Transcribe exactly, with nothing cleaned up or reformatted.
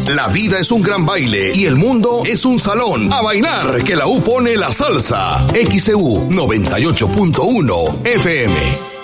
La vida es un gran baile y el mundo es un salón. A bailar, que la U pone la salsa. X E U noventa y ocho punto uno F M.